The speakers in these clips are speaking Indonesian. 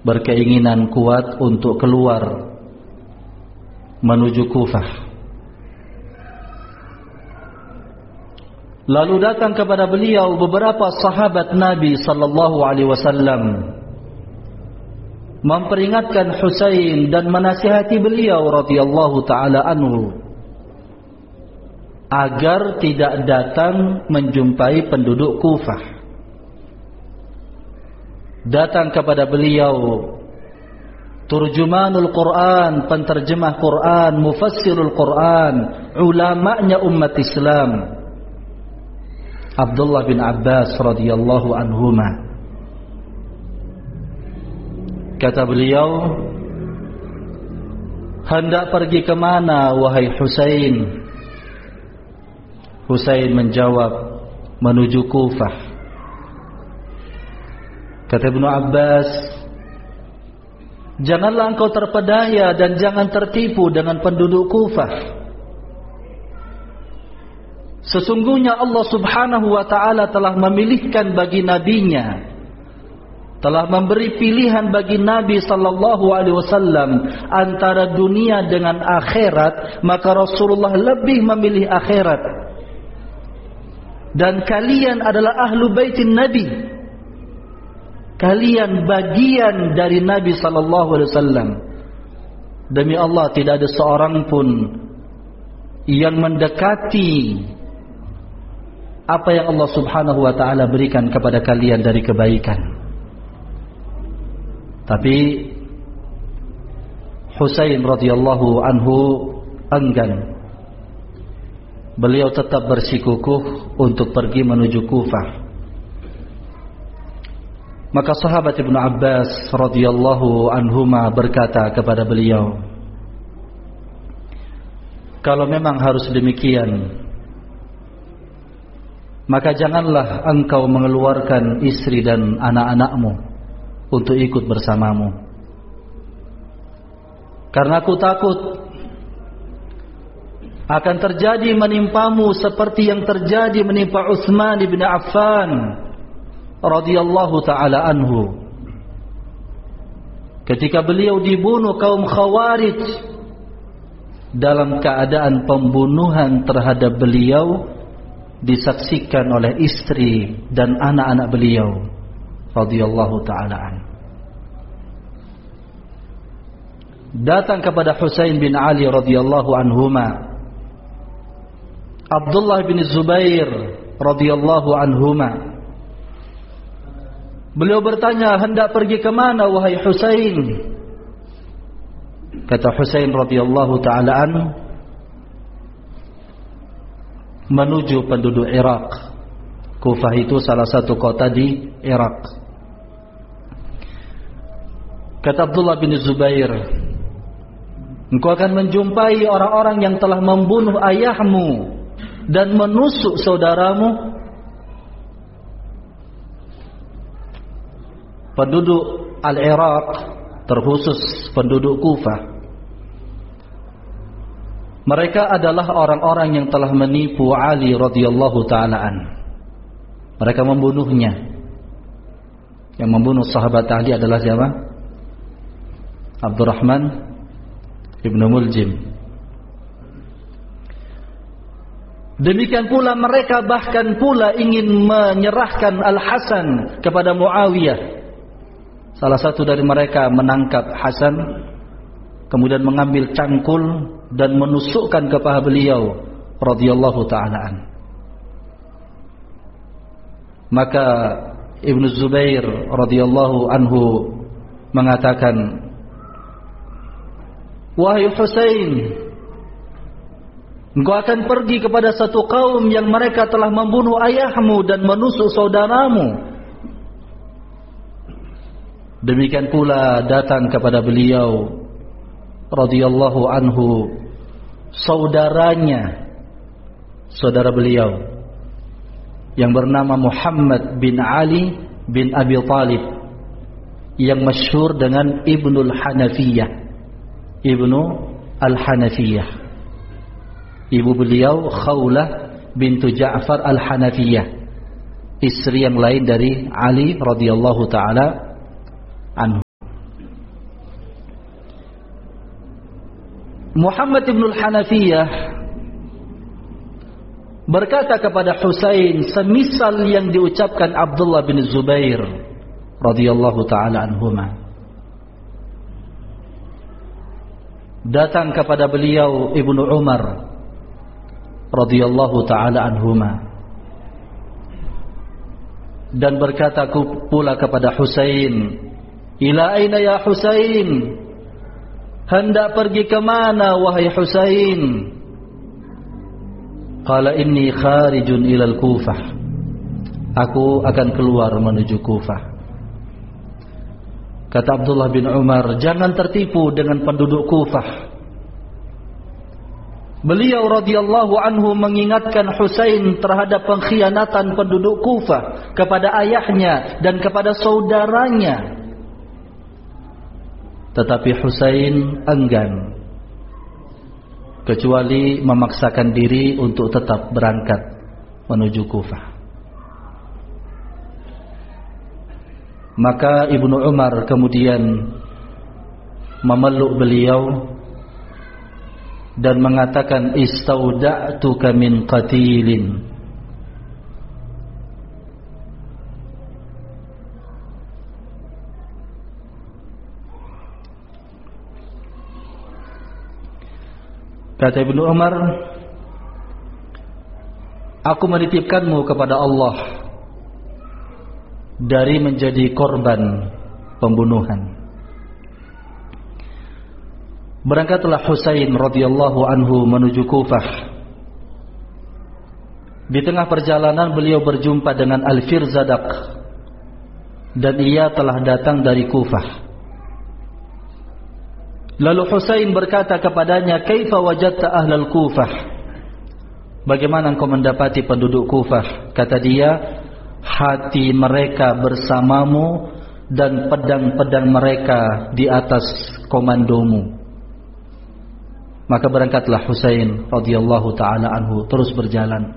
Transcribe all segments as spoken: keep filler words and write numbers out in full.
berkeinginan kuat untuk keluar menuju Kufah. Lalu datang kepada beliau beberapa sahabat Nabi sallallahu alaihi wasallam memperingatkan Husain dan menasihati beliau radhiyallahu taala anhu agar tidak datang menjumpai penduduk Kufah. Datang kepada beliau turjumanul Quran, penterjemah Quran, mufassirul Quran, ulama'nya umat Islam, Abdullah bin Abbas radhiyallahu anhuma. Kata beliau, hendak pergi ke mana wahai Husain? Husain menjawab, menuju Kufah. Kata Ibnu Abbas, janganlah engkau terpedaya dan jangan tertipu dengan penduduk Kufah. Sesungguhnya Allah subhanahu wa ta'ala telah memilihkan bagi nabinya, telah memberi pilihan bagi Nabi sallallahu alaihi wasallam antara dunia dengan akhirat, maka Rasulullah lebih memilih akhirat. Dan kalian adalah ahlu baitin Nabi. Kalian bagian dari Nabi sallallahu alaihi wasallam. Demi Allah, tidak ada seorang pun yang mendekati apa yang Allah subhanahu wa ta'ala berikan kepada kalian dari kebaikan. Tapi Husain radhiyallahu anhu enggan. Beliau tetap bersikukuh untuk pergi menuju Kufah. Maka sahabat Ibnu Abbas radhiyallahu anhuma berkata kepada beliau, kalau memang harus demikian, maka janganlah engkau mengeluarkan istri dan anak-anakmu untuk ikut bersamamu. Karena aku takut akan terjadi menimpamu seperti yang terjadi menimpa Utsman bin Affan radhiyallahu taala anhu. Ketika beliau dibunuh kaum Khawarij, dalam keadaan pembunuhan terhadap beliau disaksikan oleh istri dan anak-anak beliau radhiyallahu taala an. Datang kepada Husain bin Ali radhiyallahu anhuma Abdullah bin Zubair radhiyallahu anhuma. Beliau bertanya, hendak pergi ke mana wahai Husain? Kata Husain radhiyallahu taala an, menuju penduduk Irak. Kufah itu salah satu kota di Irak. Kata Abdullah bin Zubair, engkau akan menjumpai orang-orang yang telah membunuh ayahmu dan menusuk saudaramu. Penduduk Al-Iraq, terkhusus penduduk Kufah, mereka adalah orang-orang yang telah menipu Ali radhiyallahu taala an. Mereka membunuhnya. Yang membunuh sahabat Ali adalah siapa? Abdurrahman ibnu Muljim. Demikian pula mereka bahkan pula ingin menyerahkan Al-Hasan kepada Muawiyah. Salah satu dari mereka menangkap Hasan, kemudian mengambil cangkul dan menusukkan ke paha beliau radhiyallahu taala an. Maka Ibnu Zubair radhiyallahu anhu mengatakan, wahai Husain, engkau akan pergi kepada satu kaum yang mereka telah membunuh ayahmu dan menusuk saudaramu. Demikian pula datang kepada beliau radhiyallahu anhu saudaranya, saudara beliau yang bernama Muhammad bin Ali bin Abi Thalib, yang masyhur dengan Ibnul Hanafiyah. Ibnu Al-Hanafiyah. Ibu beliau Khawlah bintu Ja'far Al-Hanafiyah, istri yang lain dari Ali radhiyallahu taala anhu. Muhammad ibn al-Hanafiyah berkata kepada Husain semisal yang diucapkan Abdullah bin Zubair radhiyallahu taala anhuma. Datang kepada beliau Ibnu Umar radhiyallahu taala anhuma dan berkata pula kepada Husain, "Ila aina ya Husain? Hendak pergi ke mana wahai Husain?" Qala inni kharijun ila al-Kufah. Aku akan keluar menuju Kufah. Kata Abdullah bin Umar, jangan tertipu dengan penduduk Kufah. Beliau radhiyallahu anhu mengingatkan Husain terhadap pengkhianatan penduduk Kufah kepada ayahnya dan kepada saudaranya. Tetapi Husain enggan, kecuali memaksakan diri untuk tetap berangkat menuju Kufah. Maka Ibnu Umar kemudian memeluk beliau dan mengatakan, "Istauda'tuka min qatilin." Kata Ibnu Umar, aku menitipkanmu kepada Allah dari menjadi korban pembunuhan. Berangkatlah Husain radhiyallahu anhu menuju Kufah. Di tengah perjalanan beliau berjumpa dengan Al-Firzadaq dan ia telah datang dari Kufah. Lalu Husain berkata kepadanya, "Kaifa wajadta ahlal Kufah?" Bagaimana engkau mendapati penduduk Kufah? Kata dia, "Hati mereka bersamamu dan pedang-pedang mereka di atas komandomu." Maka berangkatlah Husain radhiyallahu taala anhu terus berjalan.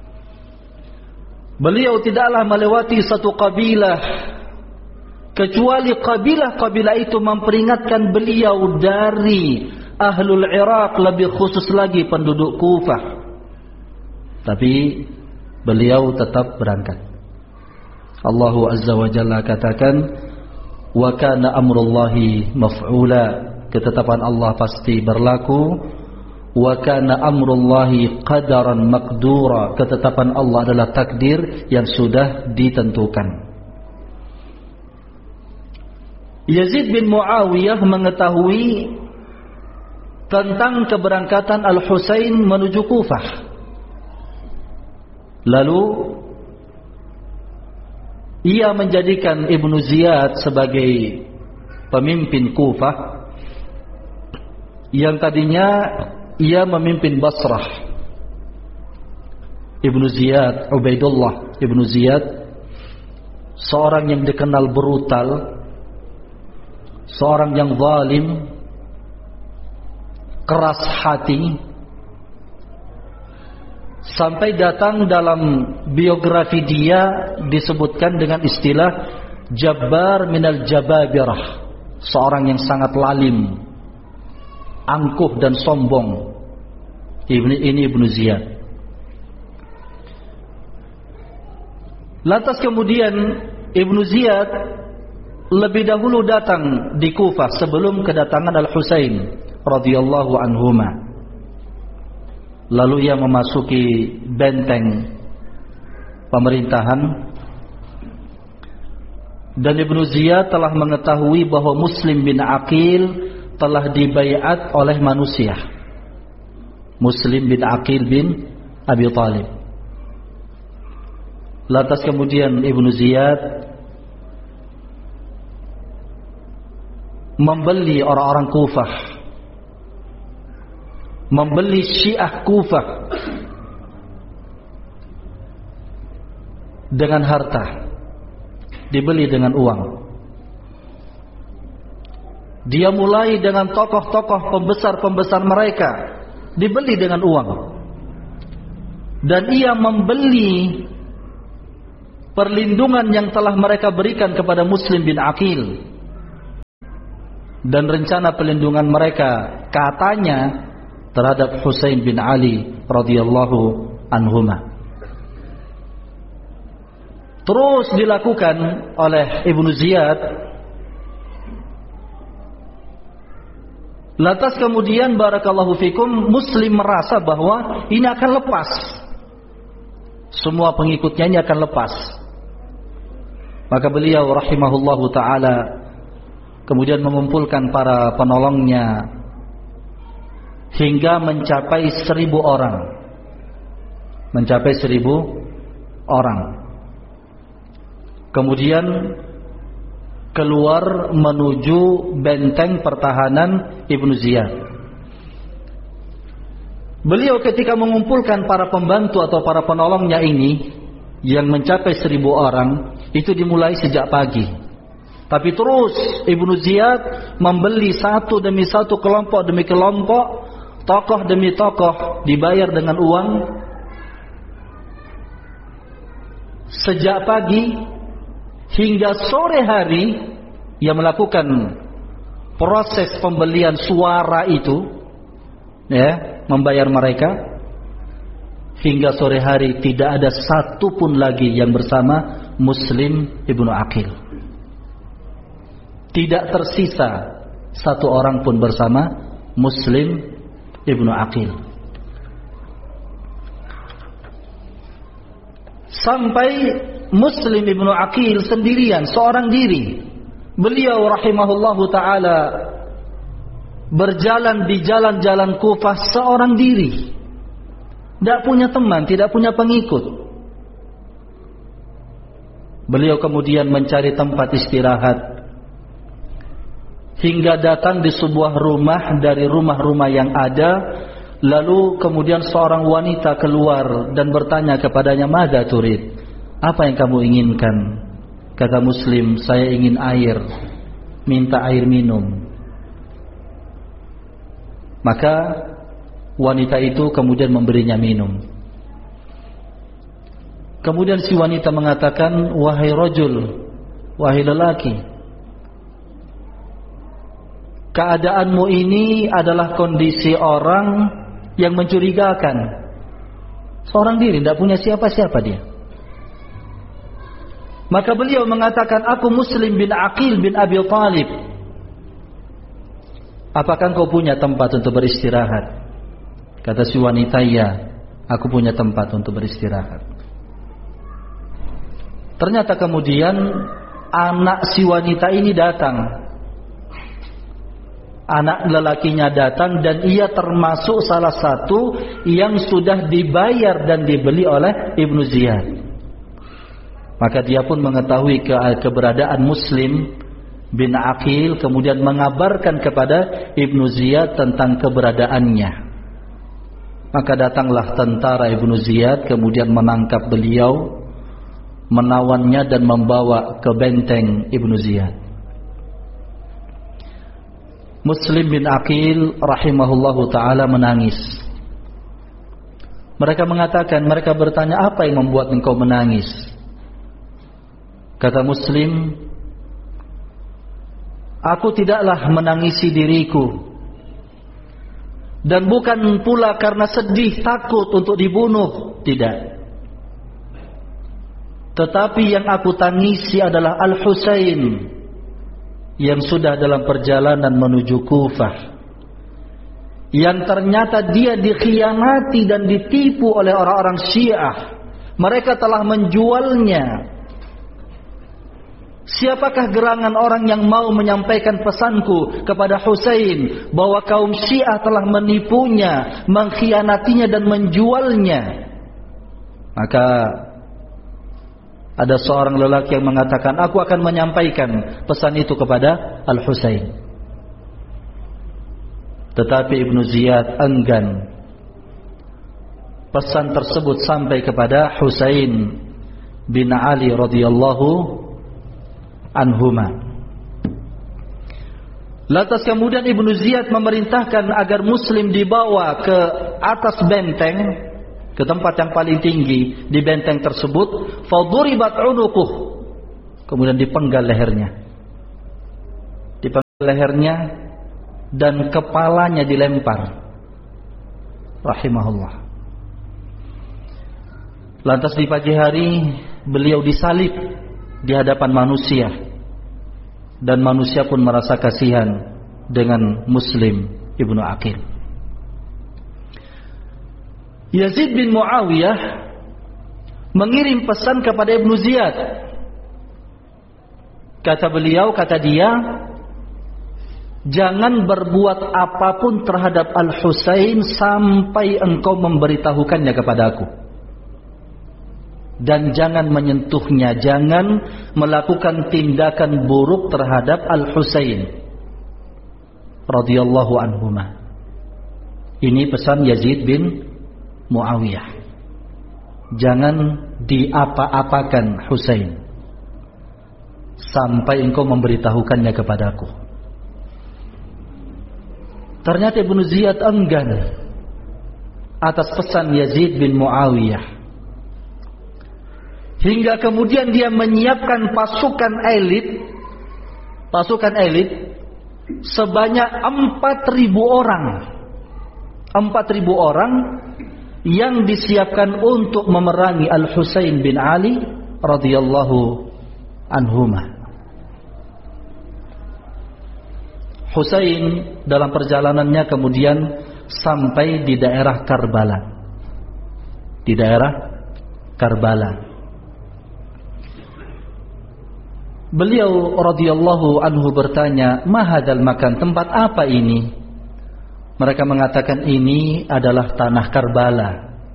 Beliau tidaklah melewati satu kabilah kecuali kabilah-kabilah itu memperingatkan beliau dari Ahlul Iraq, lebih khusus lagi penduduk Kufah. Tapi beliau tetap berangkat. Allah Azza wa Jalla katakan, "Wa kana amrullahi maf'ula." Ketetapan Allah pasti berlaku. Wa kana amrullahi qadaran maqdura. Ketetapan Allah adalah takdir yang sudah ditentukan. Yazid bin Muawiyah mengetahui tentang keberangkatan Al-Husain menuju Kufah. Lalu ia menjadikan Ibnu Ziyad sebagai pemimpin Kufah, yang tadinya ia memimpin Basrah. Ibnu Ziyad, Ubaidullah Ibnu Ziyad, seorang yang dikenal brutal, seorang yang zalim, keras hati, sampai datang dalam biografi dia disebutkan dengan istilah Jabbar minal Jababirah, seorang yang sangat lalim, angkuh dan sombong. Ini, ini Ibnu Ziyad. Lantas kemudian Ibnu Ziyad lebih dahulu datang di Kufah sebelum kedatangan Al-Husain radhiyallahu anhuma. Lalu ia memasuki benteng pemerintahan, dan Ibnu Ziyad telah mengetahui bahwa Muslim bin Aqil telah dibaiat oleh manusia. Muslim bin Aqil bin Abi Talib. Lantas kemudian Ibnu Ziyad membeli orang-orang Kufah, membeli Syiah Kufah dengan harta, dibeli dengan uang. Dia mulai dengan tokoh-tokoh pembesar-pembesar mereka, dibeli dengan uang. Dan ia membeli perlindungan yang telah mereka berikan kepada Muslim bin Aqil. dan rencana pelindungan mereka katanya terhadap Husain bin Ali radhiyallahu anhuma. Terus dilakukan oleh Ibnu Ziyad. Lantas kemudian barakallahu fikum, Muslim merasa bahwa ini akan lepas, semua pengikutnya ini akan lepas. Maka beliau rahimahullahu ta'ala kemudian mengumpulkan para penolongnya hingga mencapai seribu orang. Mencapai seribu orang. Kemudian keluar menuju benteng pertahanan Ibnu Ziyad. Beliau ketika mengumpulkan para pembantu atau para penolongnya ini yang mencapai seribu orang, itu dimulai sejak pagi. Tapi terus Ibnu Ziyad membeli satu demi satu, kelompok demi kelompok, tokoh demi tokoh, dibayar dengan uang. Sejak pagi hingga sore hari ia melakukan proses pembelian suara itu, ya, membayar mereka. Hingga sore hari tidak ada satu pun lagi yang bersama Muslim Ibnu Aqil. Tidak tersisa satu orang pun bersama Muslim Ibnu Aqil. Sampai Muslim Ibnu Aqil sendirian, seorang diri. Beliau rahimahullahu ta'ala berjalan di jalan-jalan Kufah seorang diri. Tidak punya teman, tidak punya pengikut. Beliau kemudian mencari tempat istirahat hingga datang di sebuah rumah dari rumah-rumah yang ada. Lalu kemudian seorang wanita keluar dan bertanya kepadanya, "Madza turid?" Apa yang kamu inginkan? Kata Muslim, "Saya ingin air, minta air minum." Maka wanita itu kemudian memberinya minum. Kemudian si wanita mengatakan, "Wahai rajul, wahai lelaki, keadaanmu ini adalah kondisi orang yang mencurigakan. Seorang diri, tidak punya siapa-siapa dia." Maka beliau mengatakan, "Aku Muslim bin Aqil bin Abi Thalib. Apakah kau punya tempat untuk beristirahat?" Kata si wanita, "Ya, aku punya tempat untuk beristirahat." Ternyata kemudian anak si wanita ini datang. Anak lelakinya datang dan ia termasuk salah satu yang sudah dibayar dan dibeli oleh Ibnu Ziyad. Maka dia pun mengetahui ke keberadaan Muslim bin Aqil, kemudian mengabarkan kepada Ibnu Ziyad tentang keberadaannya. Maka datanglah tentara Ibnu Ziyad, kemudian menangkap beliau, menawannya dan membawa ke benteng Ibnu Ziyad. Muslim bin Aqil rahimahullahu ta'ala menangis. Mereka mengatakan, mereka bertanya, "Apa yang membuat engkau menangis?" Kata Muslim, "Aku tidaklah menangisi diriku, dan bukan pula karena sedih takut untuk dibunuh, tidak. Tetapi yang aku tangisi adalah Al-Husain yang sudah dalam perjalanan menuju Kufah, yang ternyata dia dikhianati dan ditipu oleh orang-orang Syiah. Mereka telah menjualnya. Siapakah gerangan orang yang mau menyampaikan pesanku kepada Husain bahwa kaum Syiah telah menipunya, mengkhianatinya dan menjualnya?" Maka ada seorang lelaki yang mengatakan, "Aku akan menyampaikan pesan itu kepada Al-Husain." Tetapi Ibnu Ziyad enggan pesan tersebut sampai kepada Husain bin Ali radhiyallahu anhuma. Lantas kemudian Ibnu Ziyad memerintahkan agar Muslim dibawa ke atas benteng, ke tempat yang paling tinggi di benteng tersebut. Faduribat unuquh, kemudian dipenggal lehernya. lehernya dan kepalanya dilempar. Rahimahullah. Lantas di pagi hari beliau disalib di hadapan manusia, dan manusia pun merasa kasihan dengan Muslim ibnu Aqil. Yazid bin Muawiyah mengirim pesan kepada Ibnu Ziyad. Kata beliau, kata dia, jangan berbuat apapun terhadap Al-Husain sampai engkau memberitahukannya kepadaku. Dan jangan menyentuhnya, jangan melakukan tindakan buruk terhadap Al-Husain radhiyallahu anhuma. Ini pesan Yazid bin Muawiyah. Jangan diapa-apakan Husain sampai engkau memberitahukannya kepadaku. Ternyata Ibnu Ziyad enggan atas pesan Yazid bin Muawiyah. Hingga kemudian dia menyiapkan pasukan elit, pasukan elit sebanyak empat ribu orang, empat ribu orang yang disiapkan untuk memerangi Al-Husain bin Ali radhiyallahu anhuma. Husain dalam perjalanannya kemudian sampai di daerah Karbala, di daerah Karbala. Beliau radhiyallahu anhu bertanya, "Mahadzal makan, tempat apa ini?" Mereka mengatakan ini adalah tanah Karbala.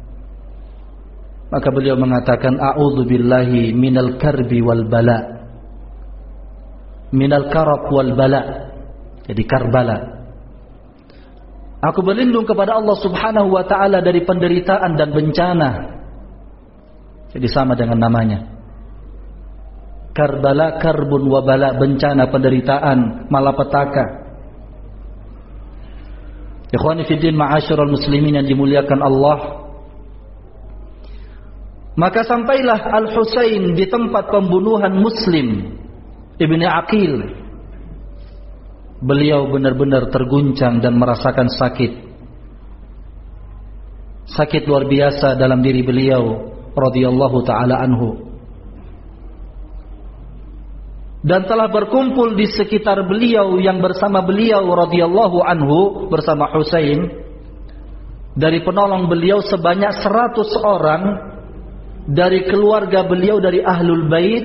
Maka beliau mengatakan, "A'udzubillahi minal karbi wal bala." Minal karab wal bala. Jadi Karbala. Aku berlindung kepada Allah Subhanahu wa taala dari penderitaan dan bencana. Jadi sama dengan namanya. Karbala, karbun wa bala, bencana, penderitaan, malapetaka. Ikhwani fiddin, ma'asyiral muslimin yang dimuliakan Allah. Maka sampailah Al-Husain di tempat pembunuhan Muslim Ibnu Aqil. Beliau benar-benar terguncang dan merasakan sakit. Sakit luar biasa dalam diri beliau radhiyallahu taala anhu. Dan telah berkumpul di sekitar beliau yang bersama beliau radhiyallahu anhu bersama Husain dari penolong beliau sebanyak seratus orang dari keluarga beliau dari Ahlul Bait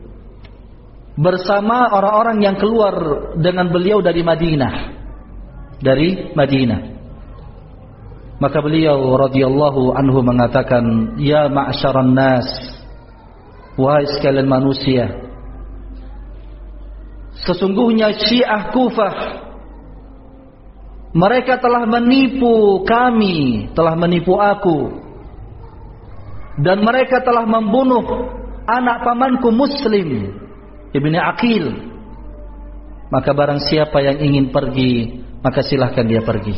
bersama orang-orang yang keluar dengan beliau dari Madinah, dari Madinah. Maka beliau radhiyallahu anhu mengatakan, "Ya ma'syaran nas, wahai sekalian manusia, sesungguhnya Syiah Kufah mereka telah menipu kami, telah menipu aku, dan mereka telah membunuh anak pamanku Muslim Ibnu Aqil. Maka barang siapa yang ingin pergi, maka silahkan dia pergi."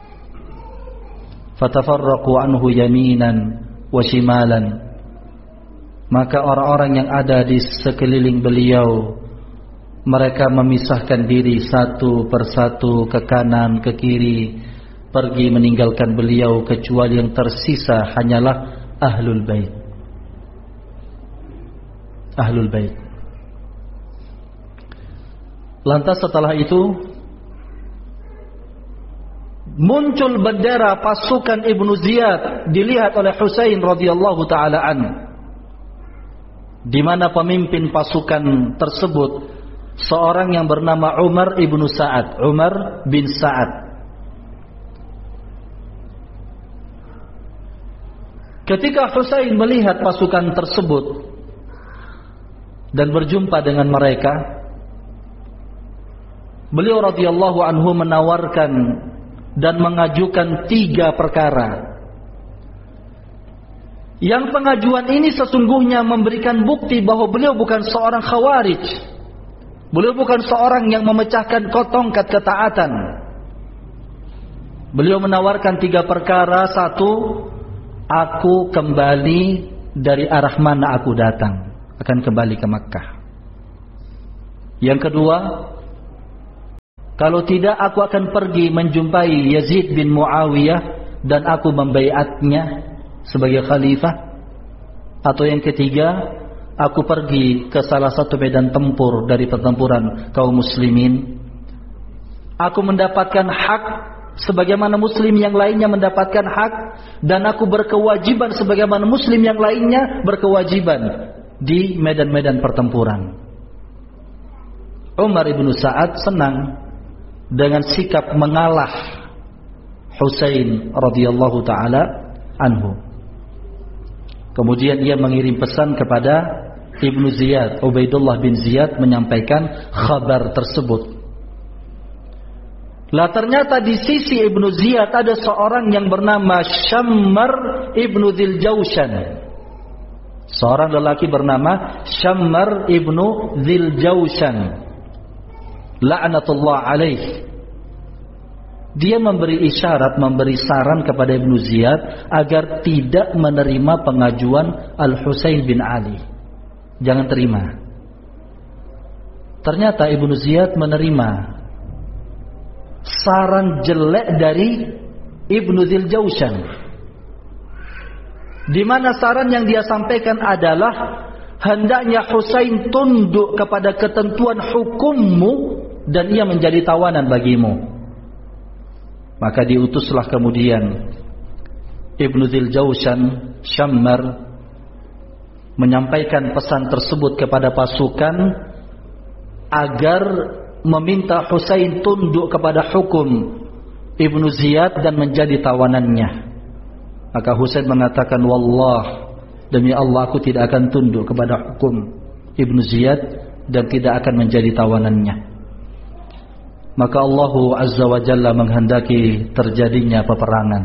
Fatafarraqu anhu yaminan wa shimalan. Maka orang-orang yang ada di sekeliling beliau, mereka memisahkan diri satu persatu ke kanan, ke kiri, pergi meninggalkan beliau, kecuali yang tersisa hanyalah Ahlul Bait. Ahlul Bait. Lantas setelah itu muncul bendera pasukan Ibnu Ziyad dilihat oleh Husain radhiyallahu taala an, di mana pemimpin pasukan tersebut seorang yang bernama Umar ibnu Sa'ad, Umar bin Sa'ad. Ketika Husain melihat pasukan tersebut dan berjumpa dengan mereka, beliau radhiyallahu anhu menawarkan dan mengajukan tiga perkara. Yang pengajuan ini sesungguhnya memberikan bukti bahwa beliau bukan seorang khawarij. Beliau bukan seorang yang memecahkan tongkat ketaatan. Beliau menawarkan tiga perkara. Satu, aku kembali dari arah mana aku datang, akan kembali ke Makkah. Yang kedua, Kalau tidak, aku akan pergi menjumpai Yazid bin Muawiyah dan aku membaiatnya sebagai khalifah. Atau yang ketiga, aku pergi ke salah satu medan tempur dari pertempuran kaum muslimin. Aku mendapatkan hak sebagaimana muslim yang lainnya mendapatkan hak, dan aku berkewajiban sebagaimana muslim yang lainnya berkewajiban di medan-medan pertempuran. Umar ibn Sa'ad senang dengan sikap mengalah Husain radhiyallahu taala anhu. Kemudian ia mengirim pesan kepada Ibnu Ziyad, Ubaidullah bin Ziyad, menyampaikan kabar tersebut. Lah ternyata di sisi Ibnu Ziyad ada seorang yang bernama Syammar ibnu Dzil Jaushan. Seorang lelaki bernama Syammar ibnu Dzil Jaushan, la'natullah alaih. Dia memberi isyarat, memberi saran kepada Ibnu Ziyad agar tidak menerima pengajuan Al-Husain bin Ali. Jangan terima. Ternyata Ibnu Ziyad menerima saran jelek dari Ibnu Dzil Jaushan, di mana saran yang dia sampaikan adalah hendaknya Husain tunduk kepada ketentuan hukummu dan ia menjadi tawanan bagimu. Maka diutuslah kemudian Ibnu Dzil Jaushan, Syammar, menyampaikan pesan tersebut kepada pasukan agar meminta Husain tunduk kepada hukum Ibnu Ziyad dan menjadi tawanannya. Maka Husain mengatakan, wallah, demi Allah aku tidak akan tunduk kepada hukum Ibnu Ziyad dan tidak akan menjadi tawanannya. Maka Allah Azza wa Jalla menghendaki terjadinya peperangan.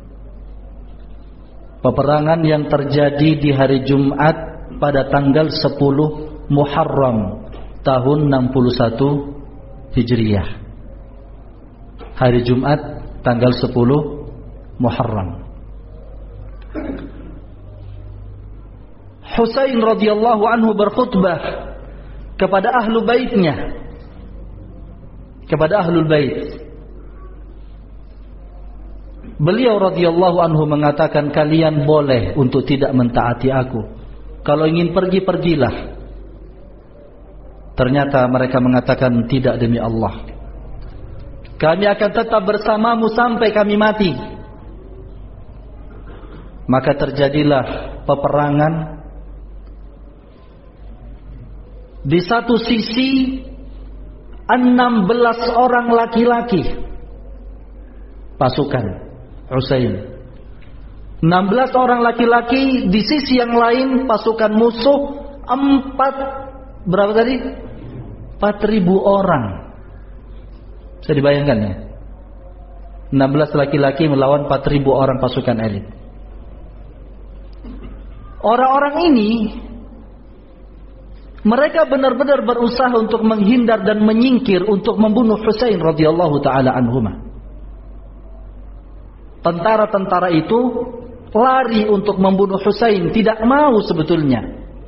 Peperangan yang terjadi di hari Jumat pada tanggal sepuluh Muharram tahun enam puluh satu Hijriyah. Hari Jumat tanggal sepuluh Muharram. Husain radhiyallahu anhu berkhutbah kepada ahlu baitnya, kepada ahlul bait. Beliau radhiyallahu anhu mengatakan, kalian boleh untuk tidak mentaati aku. Kalau ingin pergi, pergilah. Ternyata mereka mengatakan, tidak, demi Allah, kami akan tetap bersamamu sampai kami mati. Maka terjadilah peperangan. Di satu sisi enam belas orang laki-laki pasukan Husain, enam belas orang laki-laki. Di sisi yang lain pasukan musuh empat, berapa tadi? empat ribu orang. Bisa dibayangkan ya, enam belas laki-laki melawan empat ribu orang pasukan elit. Orang-orang ini mereka benar-benar berusaha untuk menghindar dan menyingkir untuk membunuh Husain radhiyallahu taala anhuma. Tentara-tentara itu lari untuk membunuh Husain, tidak mau sebetulnya.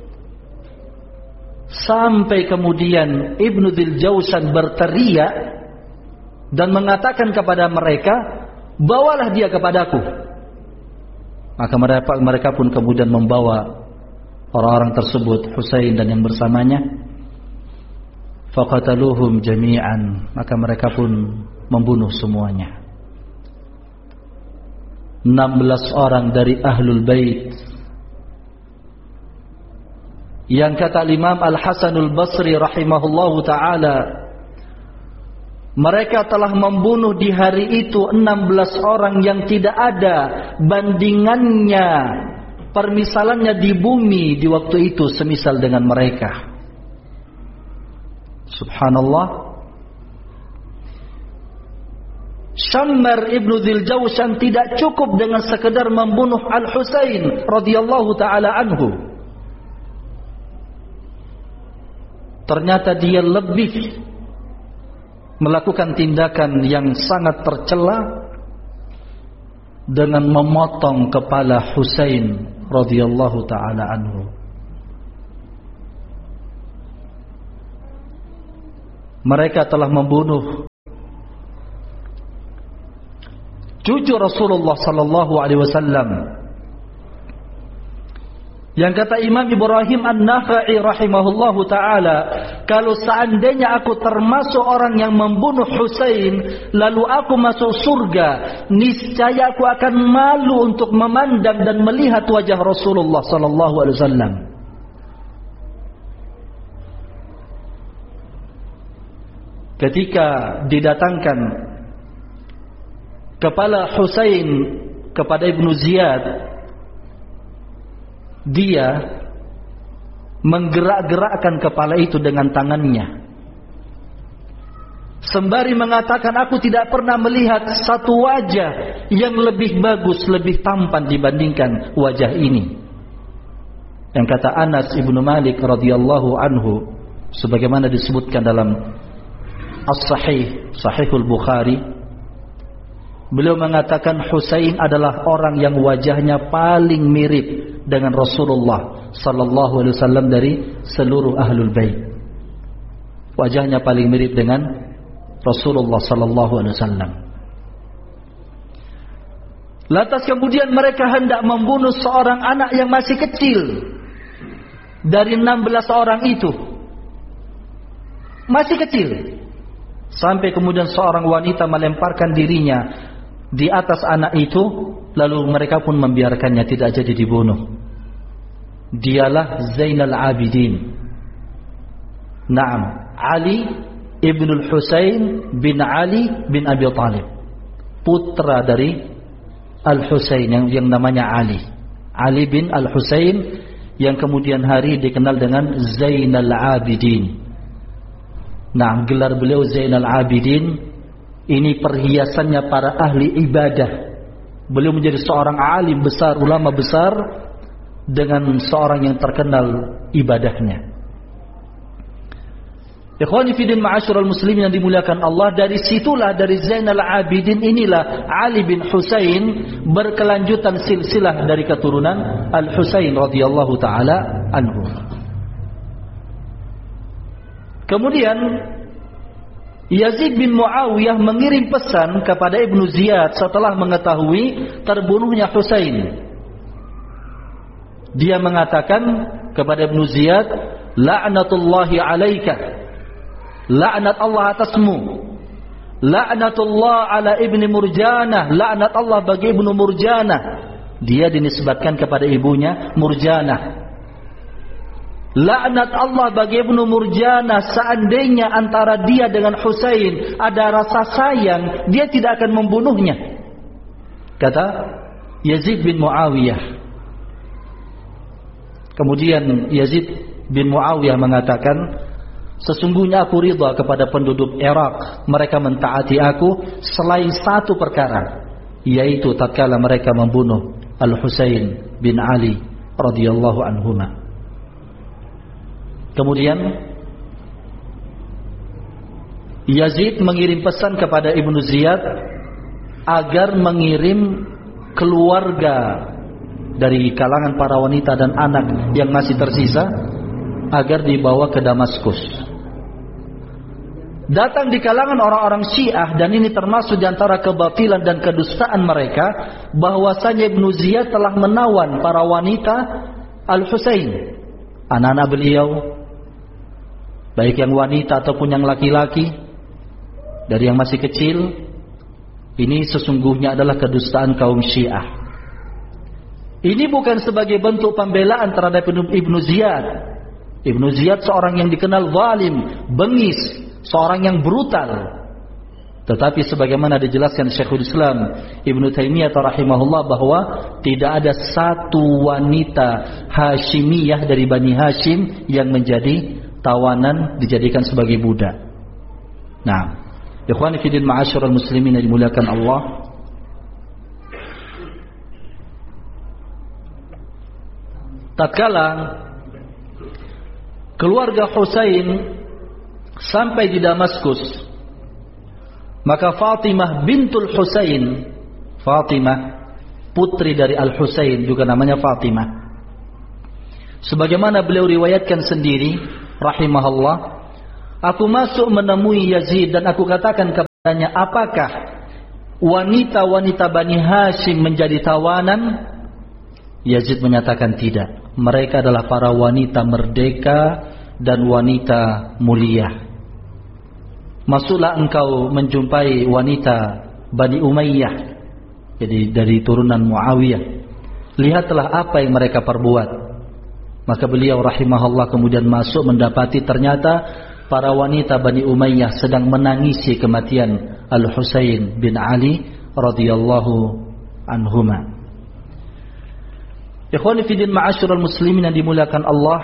Sampai kemudian Ibnu Dzil Jaushan berteriak dan mengatakan kepada mereka, bawalah dia kepadaku. Maka mereka, mereka pun kemudian membawa orang-orang tersebut, Husain dan yang bersamanya. Faqataluhum jami'an, maka mereka pun membunuh semuanya. enam belas orang dari ahlul bait, yang kata Imam Al-Hasanul Basri rahimahullahu ta'ala, mereka telah membunuh di hari itu enam belas orang yang tidak ada bandingannya, permisalannya di bumi di waktu itu semisal dengan mereka. Subhanallah. Syammar ibnu Dzil Jaushan tidak cukup dengan sekedar membunuh Al-Husain radhiyallahu taala anhu. Ternyata dia lebih melakukan tindakan yang sangat tercela dengan memotong kepala Husain radhiyallahu taala anhu. Mereka telah membunuh cucu Rasulullah sallallahu alaihi wasallam. Yang kata Imam Ibrahim An-Nakha'i rahimahullahu ta'ala, kalau seandainya aku termasuk orang yang membunuh Husain, lalu aku masuk surga, niscaya aku akan malu untuk memandang dan melihat wajah Rasulullah sallallahu alaihi wasallam. Ketika didatangkan kepala Husain kepada Ibnu Ziyad, dia menggerak-gerakkan kepala itu dengan tangannya, sembari mengatakan, aku tidak pernah melihat satu wajah yang lebih bagus, lebih tampan dibandingkan wajah ini. Yang kata Anas ibnu Malik radhiyallahu anhu, sebagaimana disebutkan dalam As-Sahih, Sahihul Bukhari, beliau mengatakan Husain adalah orang yang wajahnya paling mirip dengan Rasulullah sallallahu alaihi wasallam dari seluruh ahlul bait. Wajahnya paling mirip dengan Rasulullah sallallahu alaihi wasallam. Lantas kemudian mereka hendak membunuh seorang anak yang masih kecil dari enam belas orang itu. Masih kecil. Sampai kemudian seorang wanita melemparkan dirinya di atas anak itu, lalu mereka pun membiarkannya, tidak jadi dibunuh. Dialah Zainal Abidin. Naam, Ali ibnul Husain bin Ali bin Abi Thalib, putra dari Al-Husain yang, yang namanya Ali. Ali bin Al-Husain yang kemudian hari dikenal dengan Zainal Abidin. Nah, gelar beliau Zainal Abidin ini perhiasannya para ahli ibadah. Beliau menjadi seorang alim besar, ulama besar, dengan seorang yang terkenal ibadahnya. Ikhwani fillah ma'asyiral muslimin yang dimuliakan Allah, dari situlah, dari Zainal Abidin inilah Ali bin Husain berkelanjutan silsilah dari keturunan Al-Husain radhiyallahu taala anhu. Kemudian Yazid bin Muawiyah mengirim pesan kepada Ibnu Ziyad setelah mengetahui terbunuhnya Husain. Dia mengatakan kepada Ibnu Ziyad, la'natullahi alaika, laknat Allah atasmu, laknatullah ala ibni Murjanah, laknat Allah bagi Ibnu Murjanah. Dia dinisbatkan kepada ibunya Murjanah. Laknat Allah bagi Ibnu Murjanah, seandainya antara dia dengan Husain ada rasa sayang, dia tidak akan membunuhnya. Kata Yazid bin Muawiyah. Kemudian Yazid bin Muawiyah mengatakan, sesungguhnya aku ridha kepada penduduk Irak, mereka mentaati aku selain satu perkara, yaitu tatkala mereka membunuh Al-Husain bin Ali radhiyallahu anhuma. Kemudian Yazid mengirim pesan kepada Ibnu Ziyad agar mengirim keluarga dari kalangan para wanita dan anak yang masih tersisa agar dibawa ke Damaskus. Datang di kalangan orang-orang Syiah, dan ini termasuk di antara kebatilan dan kedustaan mereka, bahwasanya Ibnu Ziyad telah menawan para wanita Al-Husain, anak-anak beliau, baik yang wanita ataupun yang laki-laki, dari yang masih kecil. Ini sesungguhnya adalah kedustaan kaum Syiah. Ini bukan sebagai bentuk pembelaan terhadap Ibnu Ziyad. Ibnu Ziyad seorang yang dikenal zalim, bengis, seorang yang brutal. Tetapi sebagaimana dijelaskan Syekhul Islam Ibnu Taimiyah rahimahullah, bahwa tidak ada satu wanita Hashimiyah dari Bani Hashim yang menjadi tawanan, dijadikan sebagai budak. Nah, ikhwani fillah ma'asyiral muslimin yang dimuliakan Allah, tatkala keluarga Husain sampai di Damaskus, maka Fatimah bintul Husain, Fatimah putri dari Al-Husain, juga namanya Fatimah, sebagaimana beliau riwayatkan sendiri rahimahullah, aku masuk menemui Yazid dan aku katakan kepadanya, apakah wanita-wanita Bani Hashim menjadi tawanan? Yazid menyatakan tidak. Mereka adalah para wanita merdeka dan wanita mulia. Masuklah engkau menjumpai wanita Bani Umayyah, jadi dari turunan Muawiyah. Lihatlah apa yang mereka perbuat. Maka beliau rahimahullah kemudian masuk, mendapati ternyata para wanita Bani Umayyah sedang menangisi kematian Al-Husain bin Ali radhiyallahu anhuma. Ikhwani fi din, ma'asyiral muslimin yang dimuliakan Allah.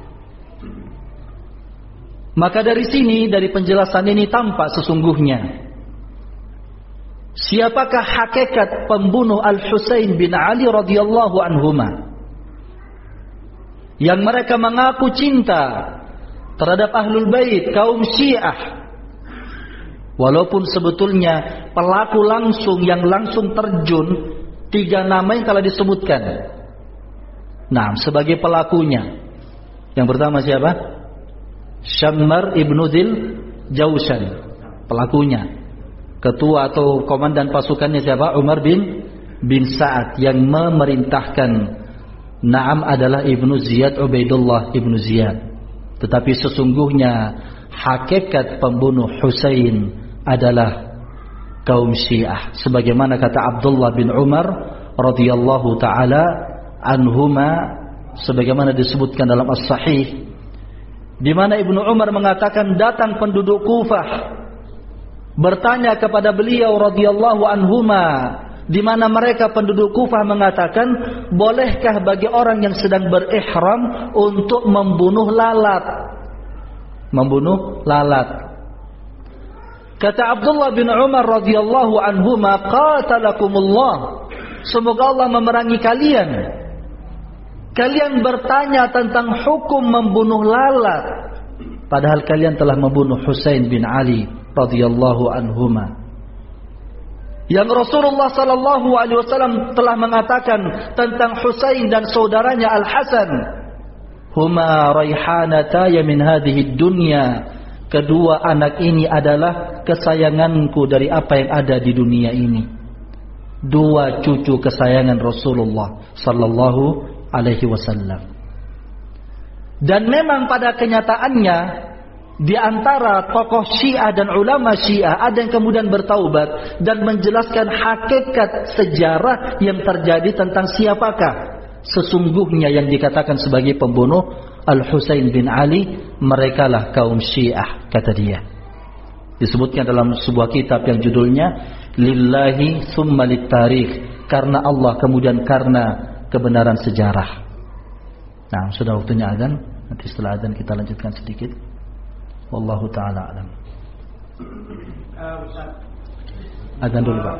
Maka dari sini, dari penjelasan ini tampak sesungguhnya siapakah hakikat pembunuh Al-Husain bin Ali radhiyallahu anhuma, yang mereka mengaku cinta terhadap Ahlul Bait, kaum Syiah, walaupun sebetulnya pelaku langsung yang langsung terjun tiga nama yang telah disebutkan. Nah, sebagai pelakunya yang pertama siapa? Syammar ibnu Dzil Jaushan, pelakunya. Ketua atau komandan pasukannya siapa? Umar bin bin Sa'ad, yang memerintahkan Naam adalah Ibnu Ziyad, Ubaidullah Ibnu Ziyad. Tetapi sesungguhnya hakikat pembunuh Husain adalah kaum Syiah, sebagaimana kata Abdullah bin Umar radhiyallahu taala anhuma, sebagaimana disebutkan dalam As-Sahih, di mana Ibnu Umar mengatakan datang penduduk Kufah bertanya kepada beliau radhiyallahu anhuma, di mana mereka penduduk Kufah mengatakan, bolehkah bagi orang yang sedang berihram untuk membunuh lalat? Membunuh lalat. Kata Abdullah bin Umar radhiyallahu anhuma, qatalakumullah, semoga Allah memerangi kalian. Kalian bertanya tentang hukum membunuh lalat, padahal kalian telah membunuh Husain bin Ali radhiyallahu anhuma, yang Rasulullah sallallahu alaihi wasallam telah mengatakan tentang Husain dan saudaranya Al-Hasan, huma raihanataya min hadhihi dunya, kedua anak ini adalah kesayanganku dari apa yang ada di dunia ini. Dua cucu kesayangan Rasulullah sallallahu alaihi wasallam. Dan memang pada kenyataannya, di antara tokoh Syiah dan ulama Syiah ada yang kemudian bertaubat dan menjelaskan hakikat sejarah yang terjadi tentang siapakah sesungguhnya yang dikatakan sebagai pembunuh Al-Husain bin Ali. Merekalah kaum Syiah, kata dia. Disebutkan dalam sebuah kitab yang judulnya Lillahi Tsumma Lit-Tarikh, karena Allah kemudian karena kebenaran sejarah. Nah, sudah waktunya azan. Nanti setelah azan kita lanjutkan sedikit. Wallahu ta'ala alam. Azan dulu, Pak.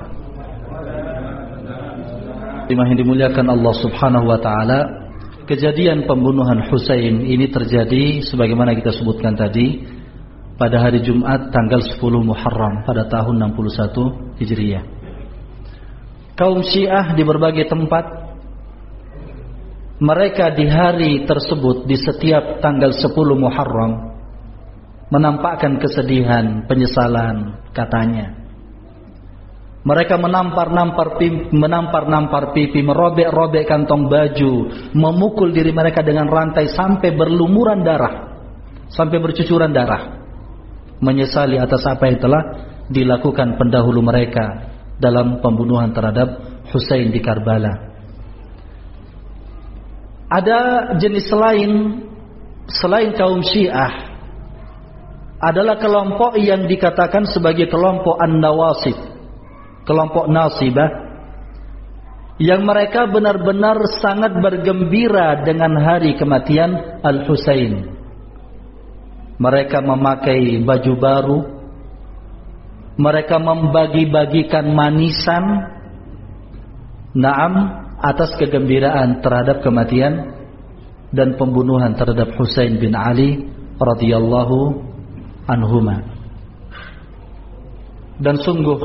Yang dimuliakan Allah subhanahu wa ta'ala, kejadian pembunuhan Husain ini terjadi sebagaimana kita sebutkan tadi pada hari Jumat tanggal sepuluh Muharram pada tahun enam puluh satu Hijriah. Kaum Syiah di berbagai tempat, mereka di hari tersebut, di setiap tanggal sepuluh Muharram, menampakkan kesedihan, penyesalan, katanya. Mereka menampar-nampar pipi, menampar-nampar pipi, merobek-robek kantong baju, memukul diri mereka dengan rantai sampai berlumuran darah, sampai bercucuran darah, menyesali atas apa yang telah dilakukan pendahulu mereka dalam pembunuhan terhadap Husain di Karbala. Ada jenis lain selain kaum Syiah, adalah kelompok yang dikatakan sebagai kelompok An-Nawasib, kelompok Nasibah, yang mereka benar-benar sangat bergembira dengan hari kematian Al-Husain. Mereka memakai baju baru, mereka membagi-bagikan manisan, naam, atas kegembiraan terhadap kematian dan pembunuhan terhadap Husain bin Ali radhiyallahu anhuma. Dan sungguh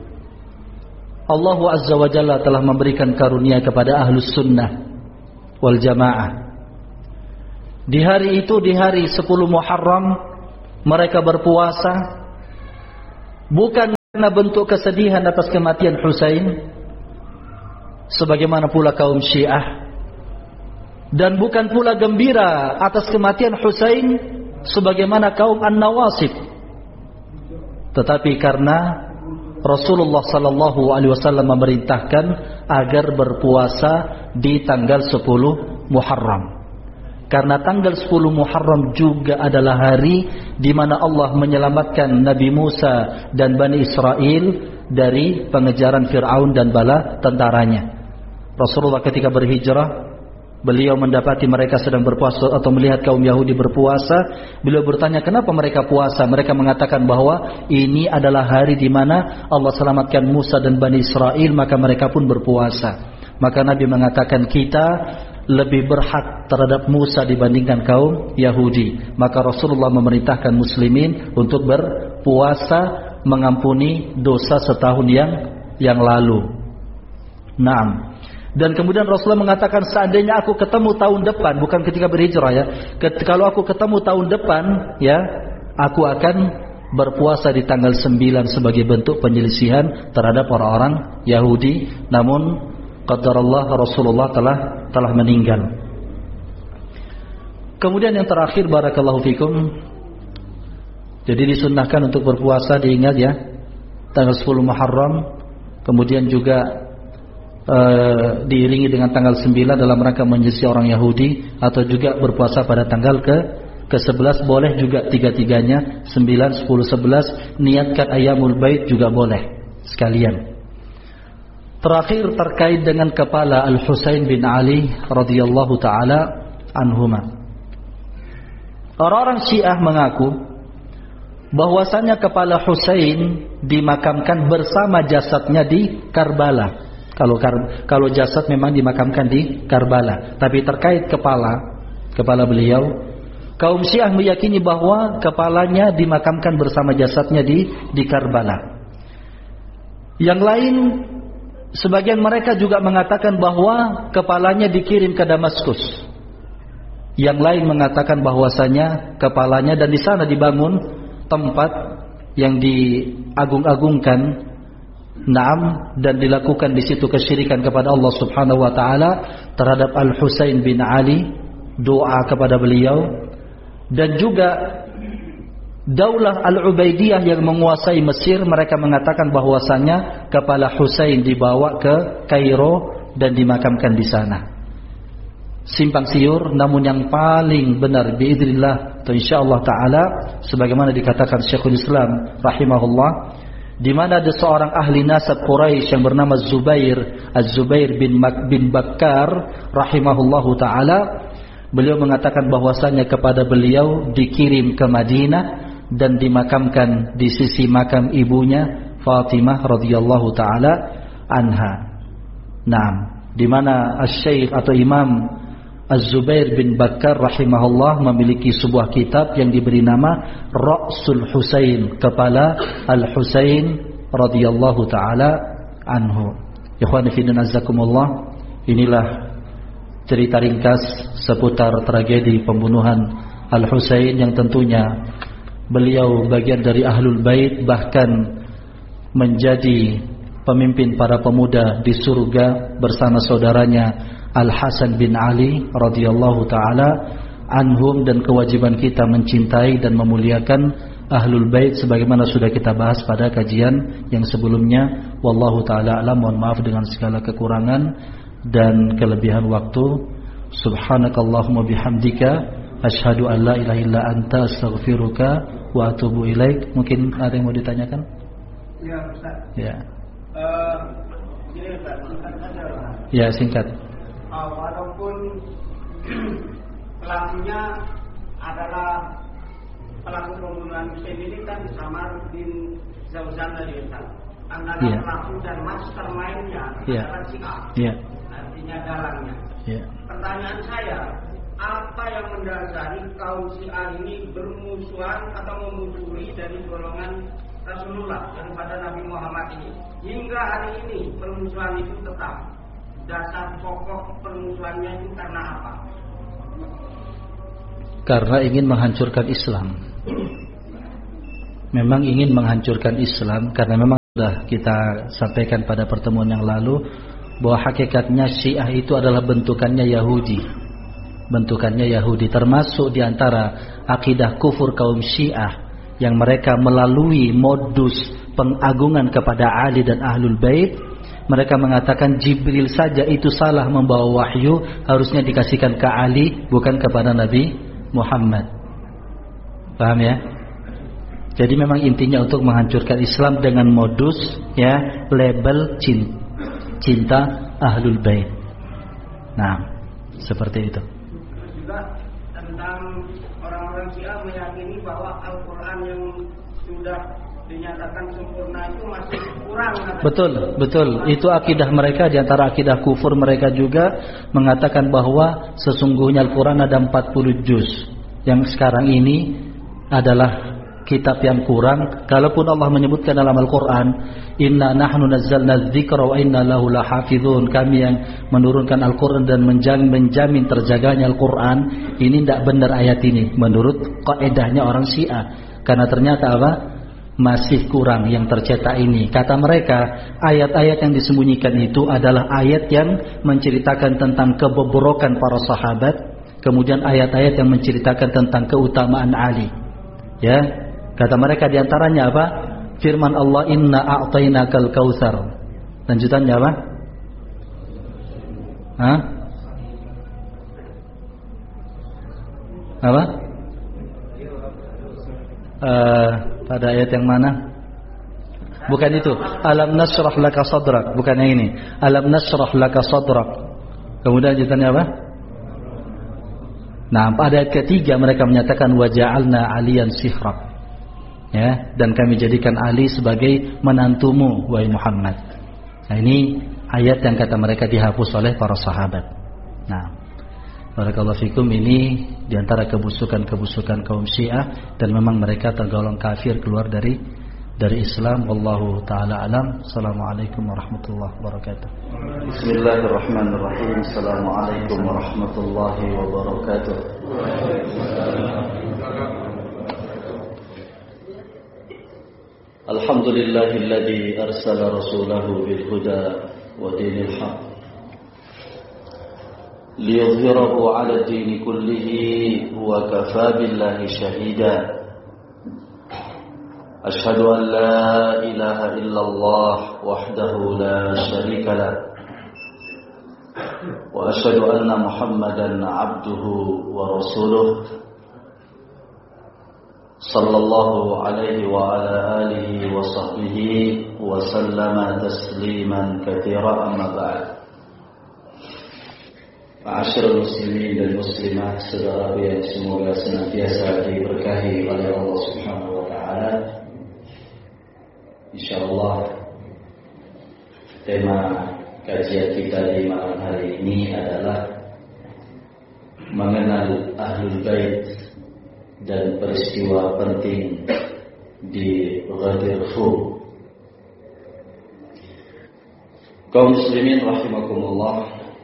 Allah Azza wa Jalla telah memberikan karunia kepada ahlus sunnah wal jamaah. Di hari itu, di hari sepuluh Muharram, mereka berpuasa bukan Karena bentuk kesedihan atas kematian Husain, sebagaimana pula kaum Syiah, dan bukan pula gembira atas kematian Husain sebagaimana kaum An-Nawasib, tetapi karena Rasulullah sallallahu alaihi wasallam memerintahkan agar berpuasa di tanggal sepuluh Muharram. Karena tanggal sepuluh Muharram juga adalah hari di mana Allah menyelamatkan Nabi Musa dan Bani Israel dari pengejaran Fir'aun dan bala tentaranya. Rasulullah ketika berhijrah, beliau mendapati mereka sedang berpuasa atau melihat kaum Yahudi berpuasa. Beliau bertanya, kenapa mereka puasa? Mereka mengatakan bahwa ini adalah hari di mana Allah selamatkan Musa dan Bani Israel, maka mereka pun berpuasa. Maka Nabi mengatakan, kita lebih berhak terhadap Musa dibandingkan kaum Yahudi. Maka Rasulullah memerintahkan muslimin untuk berpuasa mengampuni dosa setahun yang yang lalu. Naam. Dan kemudian Rasulullah mengatakan, seandainya aku ketemu tahun depan, bukan ketika berhijrah ya, kalau aku ketemu tahun depan ya, aku akan berpuasa di tanggal sembilan sebagai bentuk penyelisihan terhadap orang-orang Yahudi. Namun qadarullah, Rasulullah telah telah meninggal. Kemudian yang terakhir, barakallahu fikum, jadi disunnahkan untuk berpuasa, diingat ya, tanggal sepuluh Muharram. Kemudian juga uh, diiringi dengan tanggal sembilan dalam rangka menyelisihi orang Yahudi, atau juga berpuasa pada tanggal ke ke sebelas, boleh juga tiga-tiganya, sembilan, sepuluh, sebelas, niatkan Ayyamul Bait juga boleh sekalian. Terakhir terkait dengan kepala Al-Husain bin Ali radhiyallahu taala anhuma. Orang-orang Syiah mengaku bahwasanya kepala Husain dimakamkan bersama jasadnya di Karbala. Kalau kalau jasad memang dimakamkan di Karbala, tapi terkait kepala kepala beliau, kaum Syiah meyakini bahwa kepalanya dimakamkan bersama jasadnya di di Karbala. Yang lain, sebagian mereka juga mengatakan bahwa kepalanya dikirim ke Damaskus. Yang lain mengatakan bahwasanya kepalanya, dan di sana dibangun tempat yang diagung-agungkan, naam, dan dilakukan di situ kesyirikan kepada Allah Subhanahu wa taala terhadap Al-Husain bin Ali, doa kepada beliau. Dan juga Daulah Al-Ubaidiyah yang menguasai Mesir, mereka mengatakan bahwasanya kepala Husain dibawa ke Kairo dan dimakamkan di sana. Simpang siur, namun yang paling benar biidznillah atau insyaallah taala, sebagaimana dikatakan Syekhul Islam rahimahullah, di mana ada seorang ahli nasab Quraisy yang bernama Zubair, Az-Zubair bin bin Bakkar rahimahullahu taala, beliau mengatakan bahwasanya kepada beliau dikirim ke Madinah dan dimakamkan di sisi makam ibunya Fatimah radhiyallahu taala anha. Naam, di mana Asy-Syaikh atau Imam Az-Zubair bin Bakkar rahimahullah memiliki sebuah kitab yang diberi nama Ra'sul Husain, kepala Al-Husain radhiyallahu taala anhu. Ikhwani fi din azzakumullah, inilah cerita ringkas seputar tragedi pembunuhan Al-Husain, yang tentunya beliau bagian dari Ahlul Bait, bahkan menjadi pemimpin para pemuda di surga bersama saudaranya Al-Hasan bin Ali radhiyallahu taala anhum. Dan kewajiban kita mencintai dan memuliakan Ahlul Bait sebagaimana sudah kita bahas pada kajian yang sebelumnya. Wallahu taala alam. Mohon maaf dengan segala kekurangan dan kelebihan waktu. Subhanakallahumma bihamdika asyhadu an la ilaha illa anta astaghfiruka wa atubu ilaik. Mungkin ada yang mau ditanyakan? Ya, Ustaz. Ya. Uh, ini Ustaz, singkat saja. Ya, singkat. Uh, walaupun pelakunya adalah pelaku pembunuhan Husain ini kan Samar bin Zauzan dari Ustaz. Antara yeah. pelaku dan mastermind-nya yeah. adalah Syiah. Yeah. Artinya dalangnya. Yeah. Pertanyaan saya, apa yang mendasari kaum Syiah ini bermusuhan atau memusuhi dari golongan Rasulullah daripada Nabi Muhammad ini? Hingga hari ini permusuhan itu tetap. Dasar pokok permusuhannya itu karena apa? Karena ingin menghancurkan Islam. Memang ingin menghancurkan Islam, karena memang Sudah kita sampaikan pada pertemuan yang lalu bahwa hakikatnya Syiah itu adalah bentukannya Yahudi. Bentukannya Yahudi, termasuk diantara akidah kufur kaum Syiah yang mereka melalui modus pengagungan kepada Ali dan Ahlul Bait. Mereka mengatakan Jibril saja itu salah membawa wahyu, harusnya dikasihkan ke Ali bukan kepada Nabi Muhammad. Paham ya? Jadi memang intinya untuk menghancurkan Islam dengan modus ya label cinta, cinta Ahlul Bait. Nah, seperti itu. Juga tentang orang-orang Syiah meyakini bahwa Al-Quran yang sudah dinyatakan sempurna itu masih kurang. Betul, betul. Itu akidah mereka, di antara akidah kufur mereka juga mengatakan bahwa sesungguhnya Al-Quran ada empat puluh juz. Yang sekarang ini adalah kitab yang kurang. Kalaupun Allah menyebutkan dalam Al-Quran, Inna nahnu nazzalna dzikra wa inna lahu lahafizun, kami yang menurunkan Al-Quran dan menjamin, menjamin terjaganya Al-Quran. Ini tidak benar ayat ini menurut kaidahnya orang Syiah. Karena ternyata apa? Masih kurang yang tercetak ini. Kata mereka, ayat-ayat yang disembunyikan itu adalah ayat yang menceritakan tentang kebobrokan para sahabat, kemudian ayat-ayat yang menceritakan tentang keutamaan Ali. Ya, kata mereka diantaranya apa? Firman Allah, Inna a'tainakal kautsar. Lanjutannya apa? Hah? Apa? Uh, pada ayat yang mana? Bukan itu. Alam nasrah laka sadrak. Bukan yang ini. Alam nasrah laka sadrak. Kemudian lanjutannya apa? Nah, pada ayat ketiga mereka menyatakan waja'alna aliyan sihrak. Ya, dan kami jadikan Ali sebagai menantumu wahai Muhammad. Nah, ini ayat yang kata mereka dihapus oleh para sahabat. Nah, barakallahu fikum, ini diantara kebusukan-kebusukan kaum Syiah, dan memang mereka tergolong kafir, keluar dari dari Islam. Wallahu taala alam. Assalamualaikum warahmatullahi wabarakatuh. Bismillahirrahmanirrahim. Assalamualaikum warahmatullahi wabarakatuh. Alhamdulillahilladzi arsala rasulahu bil huda wa dinil haq liyudhhirahu 'ala ad-din kullihi wa kafaa billahi shahida. Ashhadu an la ilaha illallah wahdahu la sharika lah wa ashhadu anna Muhammadan 'abduhu wa rasuluh sallallahu alaihi wa ala alihi wa sahbihi wa sallama tasliman katsira, amma ba'd. Ma'asyiral muslimin dan muslimat, saudara yang semoga senantiasa diberkahi oleh Allah Subhanahu wa taala. Insyaallah tema kajian kita di malam hari ini adalah mengenal Ahlul Bait dan peristiwa penting di Ghadir Khum. Kaum muslimin rahimakumullah,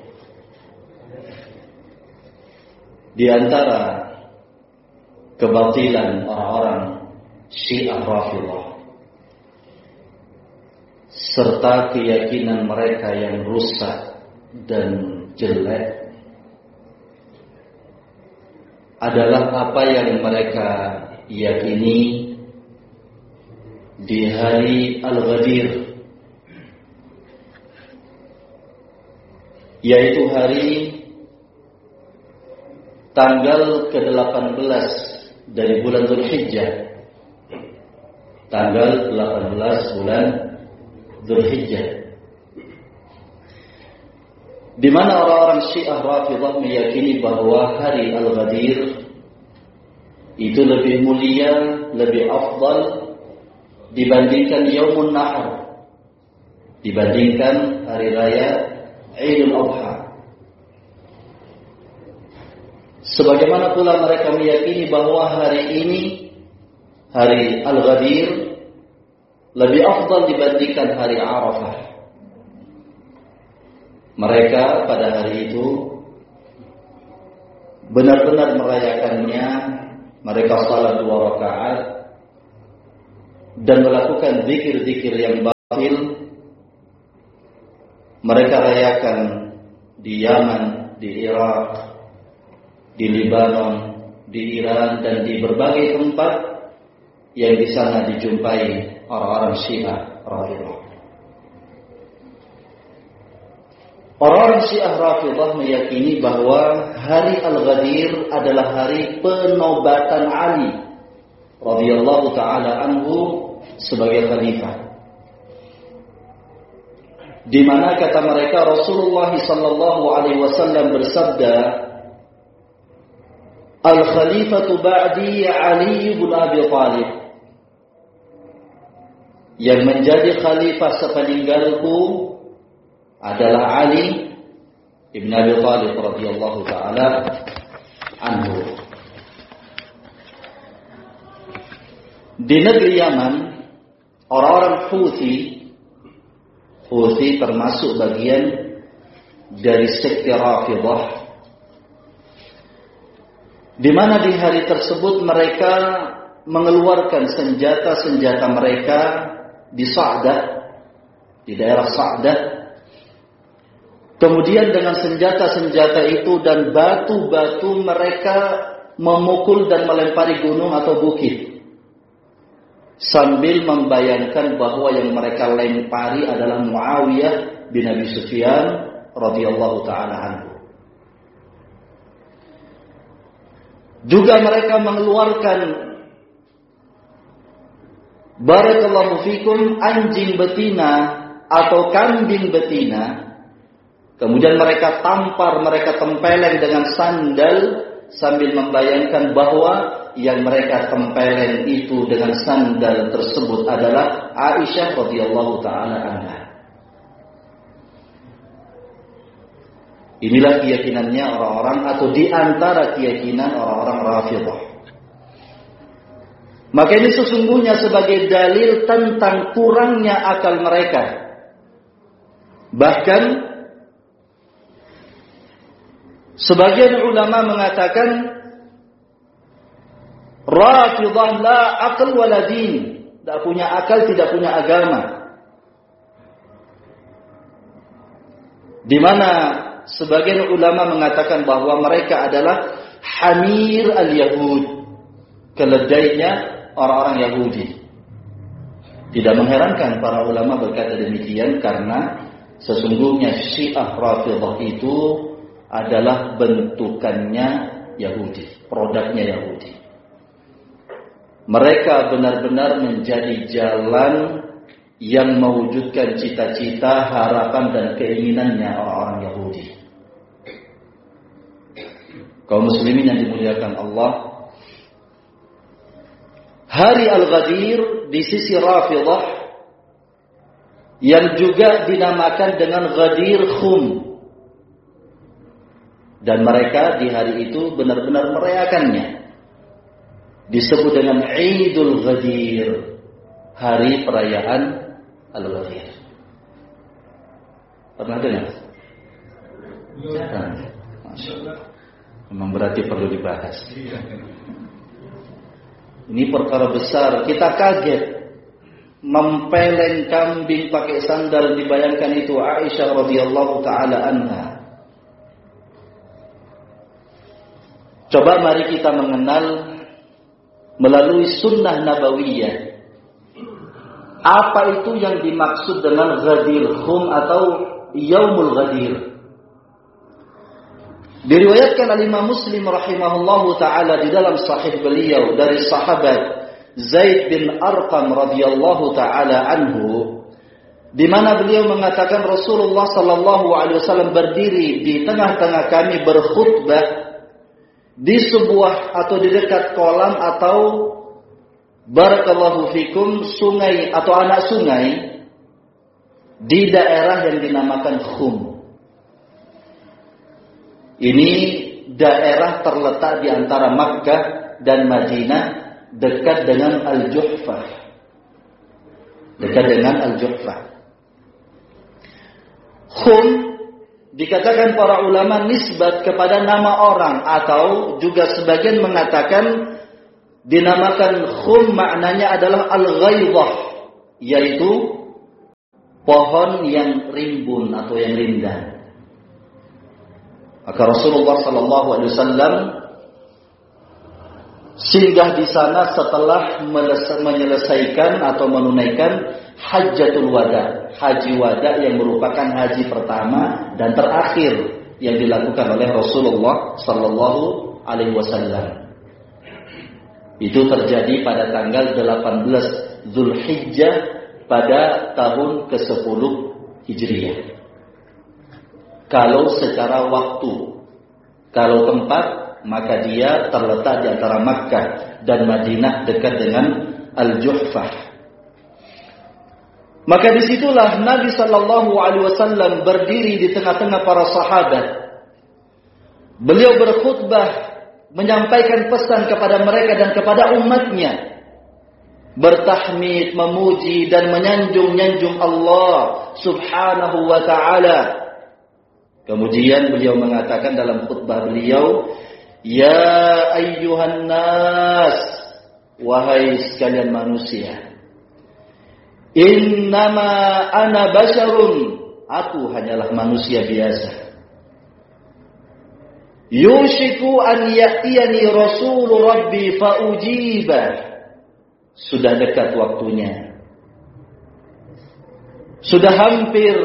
di antara kebatilan orang-orang Syiah Rafidhah serta keyakinan mereka yang rusak dan jelek adalah apa yang mereka yakini di hari Al-Ghadir, yaitu hari tanggal ke delapan belas dari bulan Dzulhijjah. Tanggal delapan belas bulan Dzulhijjah, di mana orang-orang Syiah Rafidhah meyakini bahwa hari Al-Ghadir itu lebih mulia, lebih afdal dibandingkan Yaumun Nahr, dibandingkan hari raya Idul Adha. Sebagaimana pula mereka meyakini bahwa hari ini, hari Al-Ghadir, lebih afdal dibandingkan hari Arafah. Mereka pada hari itu benar-benar merayakannya. Mereka salat dua rakaat dan melakukan zikir-zikir yang mereka rayakan di Yaman, di Irak, di Libanon, di Iran, dan di berbagai tempat yang di sana dijumpai orang-orang Syiah Rafidhah. Orang-orang Syiah Rafidhah meyakini bahwa hari Al-Ghadir adalah hari penobatan Ali radhiyallahu taala anhu sebagai khalifah. Di mana kata mereka Rasulullah sallallahu alaihi wasallam bersabda, "Al-khalifatu ba'di Ali bin Abi Thalib." Yang menjadi khalifah sepeninggalku adalah Ali ibn Abi Thalib radhiyallahu taala anhu. Di negeri Yaman, orang-orang Houthi, Houthi termasuk bagian dari sekte Rafidhah, di mana di hari tersebut mereka mengeluarkan senjata-senjata mereka di Sa'dah, di daerah Sa'dah. Kemudian dengan senjata-senjata itu dan batu-batu mereka memukul dan melempari gunung atau bukit, sambil membayangkan bahwa yang mereka lempari adalah Muawiyah bin Abi Sufyan radhiyallahu taala anhu. Juga mereka mengeluarkan, barakallahu fikum, anjing betina atau kambing betina. Kemudian mereka tampar, mereka tempeleng dengan sandal sambil membayangkan bahwa yang mereka tempeleng itu dengan sandal tersebut adalah Aisyah radhiyallahu taala anha. Inilah keyakinannya orang-orang, atau di antara keyakinan orang-orang Rafidhah. Maka ini sesungguhnya sebagai dalil tentang kurangnya akal mereka. Bahkan sebagian ulama mengatakan Rafidhah la aql wala din, tidak punya akal, tidak punya agama. Di mana sebagian ulama mengatakan bahwa mereka adalah hamir al-Yahud, keledainya orang-orang Yahudi. Tidak mengherankan para ulama berkata demikian, karena sesungguhnya Syiah Rafidhah itu adalah bentukannya Yahudi, produknya Yahudi. Mereka benar-benar menjadi jalan yang mewujudkan cita-cita, harapan dan keinginannya orang-orang Yahudi. Kaum muslimin yang dimuliakan Allah, hari Al-Ghadir di sisi Rafidhah yang juga dinamakan dengan Ghadir Khum, dan mereka di hari itu benar-benar merayakannya, disebut dengan Idul Ghadir, hari perayaan Al-Ghadir. Pernah dengar? Jangan. Memang berarti perlu dibahas. Ini perkara besar. Kita kaget mempeleng kambing pakai sandal, dibayangkan itu Aisyah radhiyallahu taala anha. Coba mari kita mengenal melalui sunnah nabawiyah apa itu yang dimaksud dengan Ghadir Khum atau Yaumul Ghadir. Diriwayatkan oleh Imam Muslim rahimahullahu taala di dalam sahih beliau dari sahabat Zaid bin Arqam radhiyallahu taala anhu, di mana beliau mengatakan Rasulullah sallallahu alaihi wasallam berdiri di tengah-tengah kami berkhutbah di sebuah atau di dekat kolam atau barakallahu fikum sungai atau anak sungai di daerah yang dinamakan Khum. Ini daerah terletak di antara Makkah dan Madinah, dekat dengan Al-Juhfah. Dekat dengan Al-Juhfah. Khum dikatakan para ulama nisbat kepada nama orang, atau juga sebagian mengatakan dinamakan Khum maknanya adalah Al-Ghaidhah, yaitu pohon yang rimbun atau yang rindang. Maka Rasulullah sallallahu alaihi wasallam singgah di sana setelah menyelesaikan atau menunaikan Hajjatul Wada, haji wada yang merupakan haji pertama dan terakhir yang dilakukan oleh Rasulullah sallallahu alaihi wasallam. Itu terjadi pada tanggal delapan belas Zulhijjah pada tahun kesepuluh Hijriah. Kalau secara waktu, kalau tempat, maka dia terletak di antara Makkah dan Madinah dekat dengan Al-Juhfah. Maka disitulah Nabi Sallallahu Alaihi Wasallam berdiri di tengah-tengah para sahabat. Beliau berkhutbah, menyampaikan pesan kepada mereka dan kepada umatnya, bertahmid, memuji dan menyanjung-nyanjung Allah Subhanahu wa Ta'ala. Kemudian beliau mengatakan dalam khutbah beliau, ya ayyuhan nas, wahai sekalian manusia, innama ana basharun, aku hanyalah manusia biasa. Yushiku an ya'tiyani rasul rabbi fa'ujibah. Sudah dekat waktunya, sudah hampir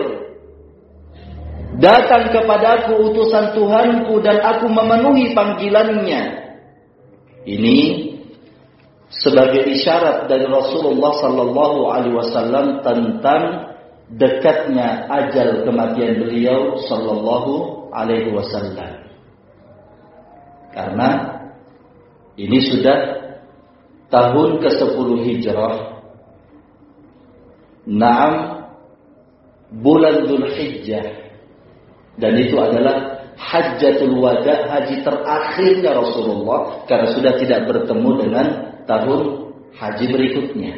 datang kepadaku utusan Tuhanku dan aku memenuhi panggilannya. Ini sebagai isyarat dari Rasulullah sallallahu alaihi wasallam tentang dekatnya ajal kematian beliau sallallahu alaihi wasallam. Karena ini sudah tahun kesepuluh Hijrah. Naam, bulan Dzulhijjah. Dan itu adalah Hajjatul Wada, haji terakhirnya Rasulullah, karena sudah tidak bertemu dengan tahun haji berikutnya.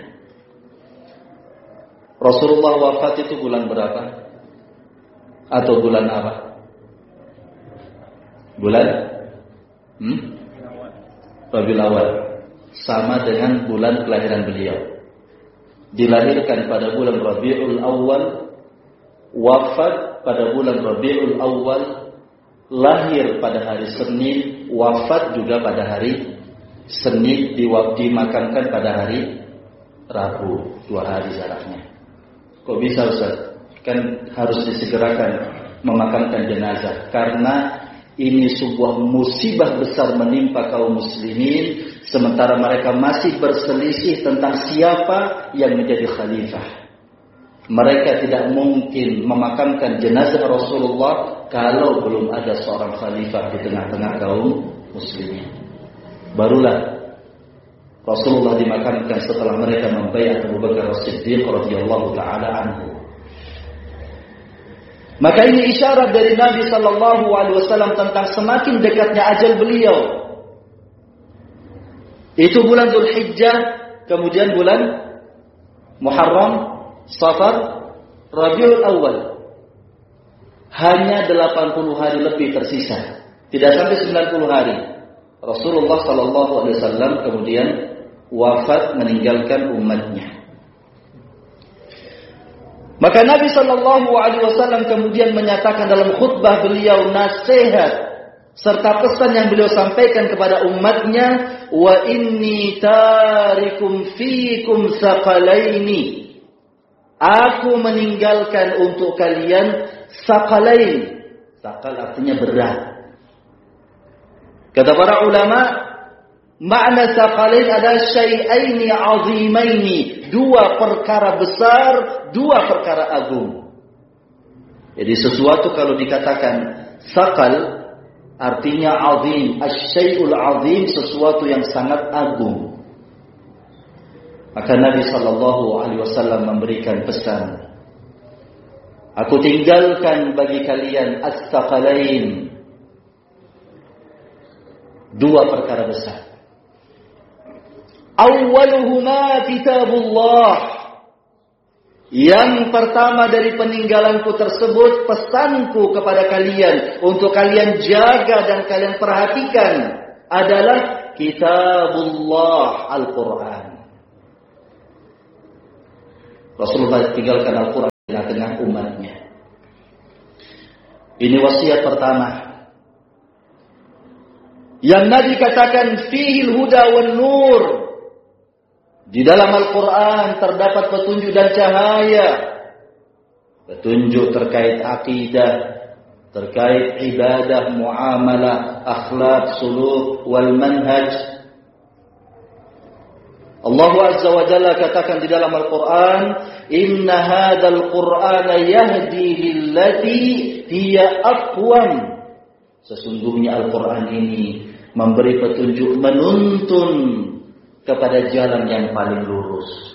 Rasulullah wafat itu bulan berapa? Atau bulan apa? Bulan hmm? Rabiul Awal. Sama dengan bulan kelahiran beliau. Dilahirkan pada bulan Rabiul Awal, wafat pada bulan Rabiul Awal, lahir pada hari Senin, wafat juga pada hari Senin, dimakamkan pada hari Rabu, dua hari jaraknya. Kok bisa Ustaz? Kan harus disegerakan memakamkan jenazah, karena ini sebuah musibah besar menimpa kaum muslimin, sementara mereka masih berselisih tentang siapa yang menjadi khalifah. Mereka tidak mungkin memakamkan jenazah Rasulullah kalau belum ada seorang khalifah di tengah-tengah kaum muslimin. Barulah Rasulullah dimakamkan setelah mereka membaiat Abu Bakar As-Siddiq radhiyallahu taala anhu. Maka ini isyarat dari Nabi sallallahu alaihi wasallam tentang semakin dekatnya ajal beliau. Itu bulan Dzulhijjah, kemudian bulan Muharram, Safar, Rabiul Awal. Hanya delapan puluh hari lebih tersisa. Tidak sampai sembilan puluh hari. Rasulullah sallallahu alaihi wasallam kemudian wafat, meninggalkan umatnya. Maka Nabi sallallahu alaihi wasallam kemudian menyatakan dalam khutbah beliau nasihat serta pesan yang beliau sampaikan kepada umatnya, wa inni tarikum fiikum saqalaini. Aku meninggalkan untuk kalian saqalain. Saqal artinya berat. Kata para ulama, makna saqalain adalah syai'aini 'azimaini, dua perkara besar, dua perkara agung. Jadi sesuatu kalau dikatakan saqal artinya azim, asy-syai'ul azim, sesuatu yang sangat agung. Maka Nabi sallallahu alaihi wasallam memberikan pesan, aku tinggalkan bagi kalian as-saqalain, dua perkara besar. Awwaluhuma kitabullah. Yang pertama dari peninggalanku tersebut, pesanku kepada kalian untuk kalian jaga dan kalian perhatikan adalah kitabullah, Al-Quran. Rasulullah tinggalkan Al-Quran di tengah Ini wasiat pertama. Yang Nabi katakan fihil huda wan nur. Di dalam Al-Quran terdapat petunjuk dan cahaya. Petunjuk terkait akidah, terkait ibadah, muamalah, akhlak, suluk, wal manhaj. Allah Azza wa Jalla katakan di dalam Al-Quran, Inna hadzal Qur'ana yahdi lillati hiya aqwam. Sesungguhnya Al-Quran ini memberi petunjuk, menuntun kepada jalan yang paling lurus.